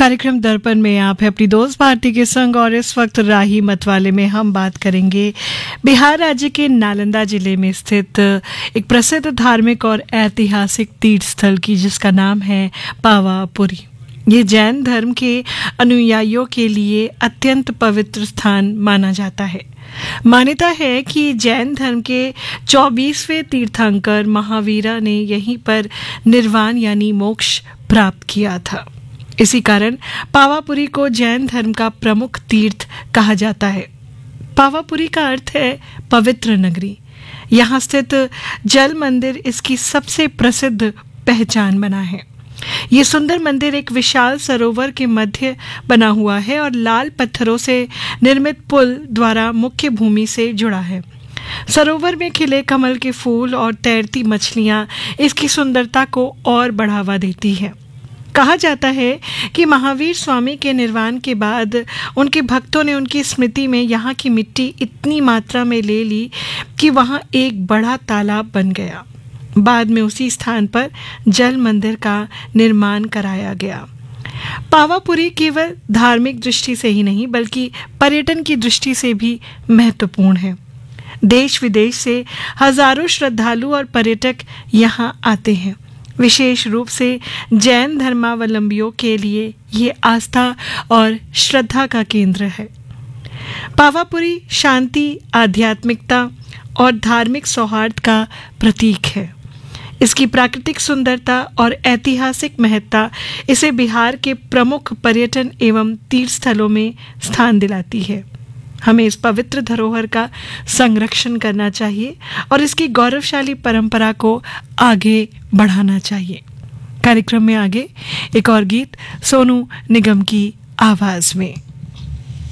कार्यक्रम दर्पण में आप है अपनी दोस्त भारती के संग और इस वक्त राही मतवाले में हम बात करेंगे बिहार राज्य के नालंदा जिले में स्थित एक प्रसिद्ध धार्मिक और ऐतिहासिक तीर्थ स्थल की, जिसका नाम है पावापुरी। ये जैन धर्म के अनुयायियों के लिए अत्यंत पवित्र स्थान माना जाता है। मान्यता है कि जैन धर्म के 24वें तीर्थंकर महावीरा ने यहीं पर निर्वाण यानी मोक्ष प्राप्त किया था। इसी कारण पावापुरी को जैन धर्म का प्रमुख तीर्थ कहा जाता है। पावापुरी का अर्थ है पवित्र नगरी। यहाँ स्थित जल मंदिर इसकी सबसे प्रसिद्ध पहचान बना है। ये सुंदर मंदिर एक विशाल सरोवर के मध्य बना हुआ है और लाल पत्थरों से निर्मित पुल द्वारा मुख्य भूमि से जुड़ा है। सरोवर में खिले कमल के फूल और तैरती मछलियां इसकी सुंदरता को और बढ़ावा देती है। कहा जाता है कि महावीर स्वामी के निर्वाण के बाद उनके भक्तों ने उनकी स्मृति में यहाँ की मिट्टी इतनी मात्रा में ले ली कि वहाँ एक बड़ा तालाब बन गया। बाद में उसी स्थान पर जल मंदिर का निर्माण कराया गया। पावापुरी केवल धार्मिक दृष्टि से ही नहीं बल्कि पर्यटन की दृष्टि से भी महत्वपूर्ण है। देश विदेश से हजारों श्रद्धालु और पर्यटक यहाँ आते हैं। विशेष रूप से जैन धर्मावलंबियों के लिए ये आस्था और श्रद्धा का केंद्र है। पावापुरी शांति, आध्यात्मिकता और धार्मिक सौहार्द का प्रतीक है। इसकी प्राकृतिक सुंदरता और ऐतिहासिक महत्ता इसे बिहार के प्रमुख पर्यटन एवं तीर्थ स्थलों में स्थान दिलाती है। हमें इस पवित्र धरोहर का संरक्षण करना चाहिए और इसकी गौरवशाली परंपरा को आगे बढ़ाना चाहिए। कार्यक्रम में आगे एक और गीत सोनू निगम की आवाज में।